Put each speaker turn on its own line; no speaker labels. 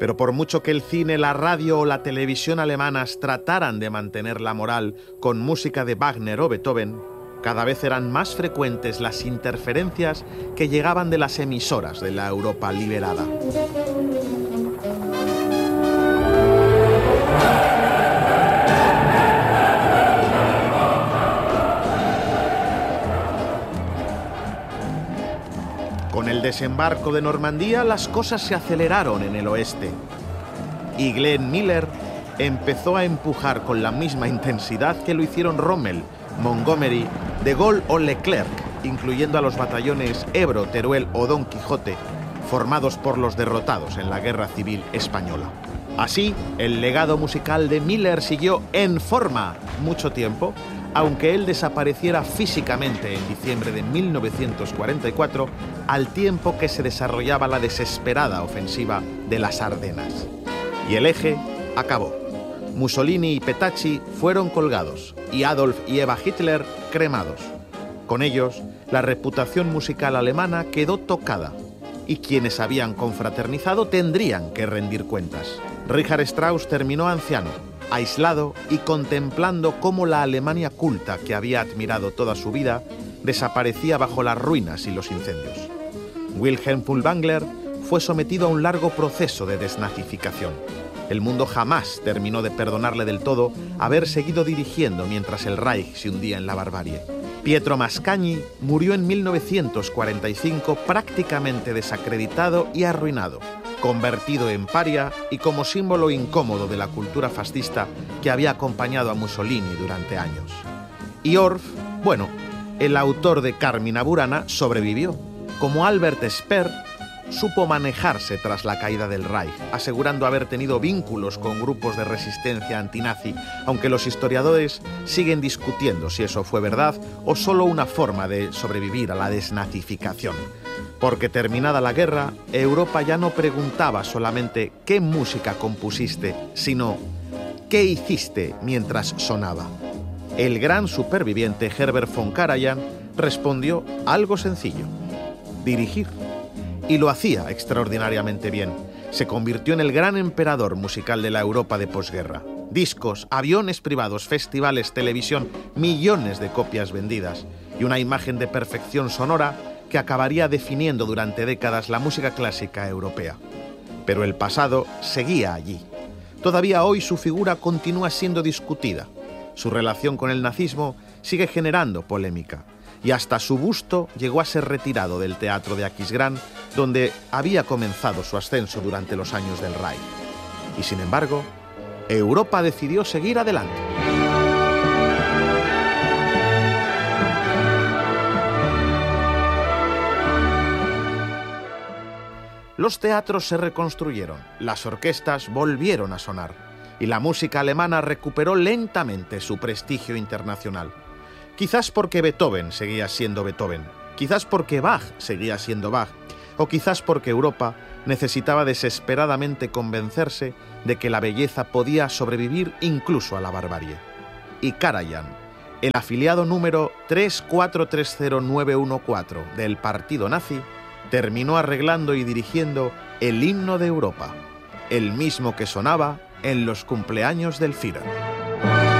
Pero por mucho que el cine, la radio o la televisión alemanas trataran de mantener la moral con música de Wagner o Beethoven, cada vez eran más frecuentes las interferencias que llegaban de las emisoras de la Europa liberada. Con el desembarco de Normandía, las cosas se aceleraron en el oeste. Y Glenn Miller empezó a empujar con la misma intensidad que lo hicieron Rommel, Montgomery, de Gaulle o Leclerc, incluyendo a los batallones Ebro, Teruel o Don Quijote, formados por los derrotados en la Guerra Civil Española. Así, el legado musical de Miller siguió en forma mucho tiempo, aunque él desapareciera físicamente en diciembre de 1944, al tiempo que se desarrollaba la desesperada ofensiva de las Ardenas. Y el eje acabó. Mussolini y Petacci fueron colgados, y Adolf y Eva Hitler cremados. Con ellos, la reputación musical alemana quedó tocada, y quienes habían confraternizado tendrían que rendir cuentas. Richard Strauss terminó anciano, aislado y contemplando cómo la Alemania culta que había admirado toda su vida desaparecía bajo las ruinas y los incendios. Wilhelm Furtwängler fue sometido a un largo proceso de desnazificación. El mundo jamás terminó de perdonarle del todo haber seguido dirigiendo mientras el Reich se hundía en la barbarie. Pietro Mascagni murió en 1945 prácticamente desacreditado y arruinado, convertido en paria y como símbolo incómodo de la cultura fascista que había acompañado a Mussolini durante años. Y Orff, bueno, el autor de Carmina Burana, sobrevivió. Como Albert Speer, supo manejarse tras la caída del Reich, asegurando haber tenido vínculos con grupos de resistencia antinazi, aunque los historiadores siguen discutiendo si eso fue verdad o solo una forma de sobrevivir a la desnazificación. Porque terminada la guerra, Europa ya no preguntaba solamente qué música compusiste, sino qué hiciste mientras sonaba. El gran superviviente Herbert von Karajan respondió algo sencillo: dirigir. Y lo hacía extraordinariamente bien. Se convirtió en el gran emperador musical de la Europa de posguerra. Discos, aviones privados, festivales, televisión, millones de copias vendidas y una imagen de perfección sonora que acabaría definiendo durante décadas la música clásica europea. Pero el pasado seguía allí. Todavía hoy su figura continúa siendo discutida. Su relación con el nazismo sigue generando polémica. Y hasta su busto llegó a ser retirado del teatro de Aquisgrán, donde había comenzado su ascenso durante los años del Reich. Y sin embargo, Europa decidió seguir adelante. Los teatros se reconstruyeron, las orquestas volvieron a sonar, y la música alemana recuperó lentamente su prestigio internacional. Quizás porque Beethoven seguía siendo Beethoven, quizás porque Bach seguía siendo Bach, o quizás porque Europa necesitaba desesperadamente convencerse de que la belleza podía sobrevivir incluso a la barbarie. Y Karajan, el afiliado número 3430914 del partido nazi, terminó arreglando y dirigiendo el himno de Europa, el mismo que sonaba en los cumpleaños del Führer.